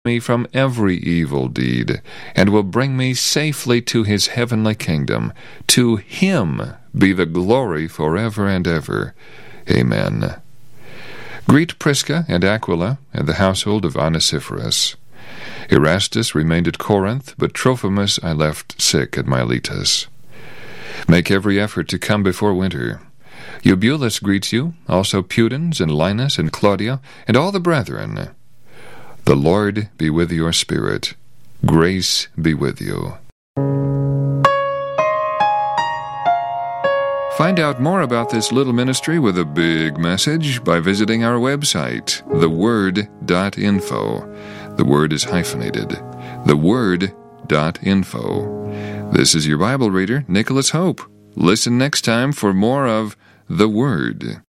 me from every evil deed, and will bring me safely to his heavenly kingdom. To him be the glory forever and ever. Amen. Greet Prisca and Aquila and the household of Onesiphorus. Erastus remained at Corinth, but Trophimus I left sick at Miletus. Make every effort to come before winter. Eubulus greets you, also Pudens and Linus and Claudia, and all the brethren. The Lord be with your spirit. Grace be with you. Find out more about this little ministry with a big message by visiting our website, theword.info. The word is hyphenated. theword.info. This is your Bible reader, Nicholas Hope. Listen next time for more of The Word.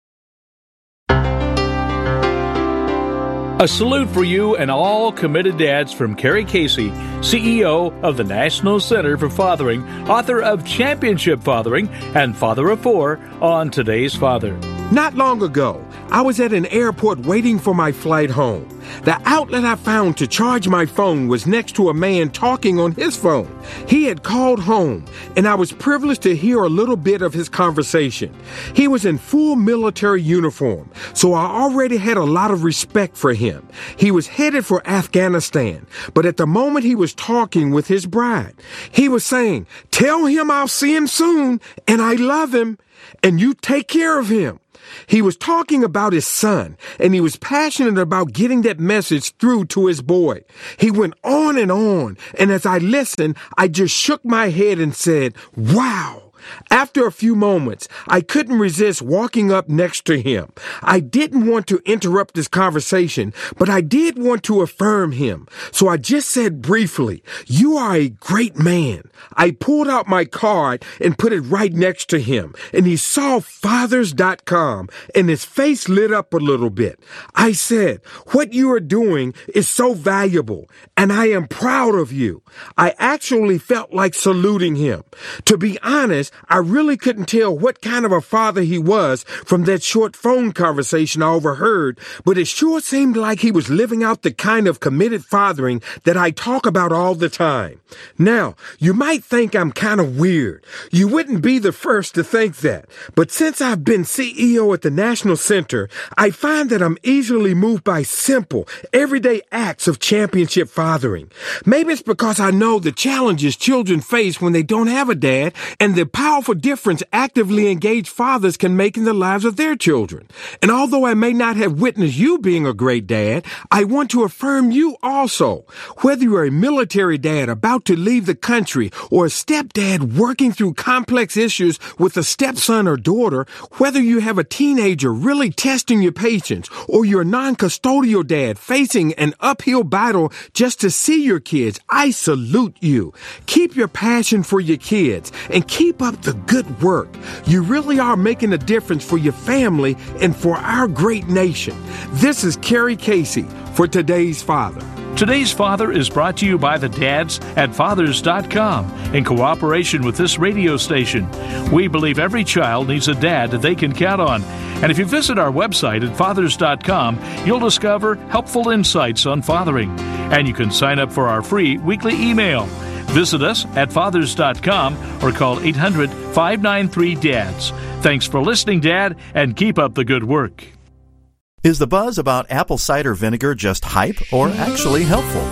A salute for you and all committed dads from Kerry Casey, CEO of the National Center for Fathering, author of Championship Fathering and Father of Four on Today's Father. Not long ago, I was at an airport waiting for my flight home. The outlet I found to charge my phone was next to a man talking on his phone. He had called home, and I was privileged to hear a little bit of his conversation. He was in full military uniform, so I already had a lot of respect for him. He was headed for Afghanistan, but at the moment he was talking with his bride, he was saying, "Tell him I'll see him soon, and I love him, and you take care of him." He was talking about his son, and he was passionate about getting that message through to his boy. He went on, and as I listened, I just shook my head and said, "Wow." After a few moments, I couldn't resist walking up next to him. I didn't want to interrupt this conversation, but I did want to affirm him. So I just said briefly, "You are a great man." I pulled out my card and put it right next to him, and he saw fathers.com, and his face lit up a little bit. I said, "What you are doing is so valuable, and I am proud of you." I actually felt like saluting him. To be honest, I really couldn't tell what kind of a father he was from that short phone conversation I overheard, but it sure seemed like he was living out the kind of committed fathering that I talk about all the time. Now, you might think I'm kind of weird. You wouldn't be the first to think that. But since I've been CEO at the National Center, I find that I'm easily moved by simple, everyday acts of championship fathering. Maybe it's because I know the challenges children face when they don't have a dad and the powerful difference actively engaged fathers can make in the lives of their children. And although I may not have witnessed you being a great dad, I want to affirm you also. Whether you're a military dad about to leave the country or a stepdad working through complex issues with a stepson or daughter, whether you have a teenager really testing your patience or you're a non-custodial dad facing an uphill battle just to see your kids, I salute you. Keep your passion for your kids and keep up the good work. You really are making a difference for your family and for our great nation. This is Kerry Casey for Today's Father. Today's Father is brought to you by the dads at fathers.com in cooperation with this radio station. We believe every child needs a dad that they can count on. And if you visit our website at fathers.com, you'll discover helpful insights on fathering. And you can sign up for our free weekly email. Visit us at fathers.com or call 800-593-DADS. Thanks for listening, Dad, and keep up the good work. Is the buzz about apple cider vinegar just hype or actually helpful?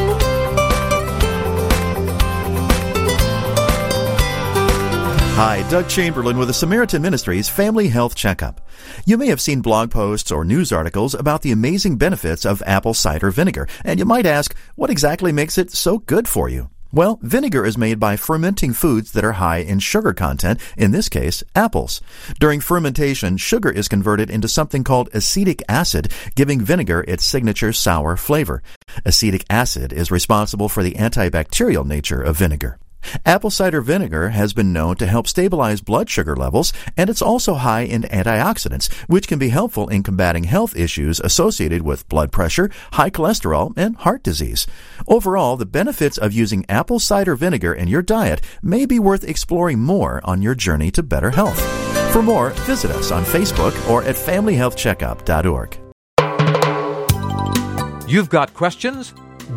Hi, Doug Chamberlain with the Samaritan Ministries Family Health Checkup. You may have seen blog posts or news articles about the amazing benefits of apple cider vinegar, and you might ask, what exactly makes it so good for you? Well, vinegar is made by fermenting foods that are high in sugar content, in this case, apples. During fermentation, sugar is converted into something called acetic acid, giving vinegar its signature sour flavor. Acetic acid is responsible for the antibacterial nature of vinegar. Apple cider vinegar has been known to help stabilize blood sugar levels, and it's also high in antioxidants, which can be helpful in combating health issues associated with blood pressure, high cholesterol, and heart disease. Overall, the benefits of using apple cider vinegar in your diet may be worth exploring more on your journey to better health. For more, visit us on Facebook or at familyhealthcheckup.org. You've got questions?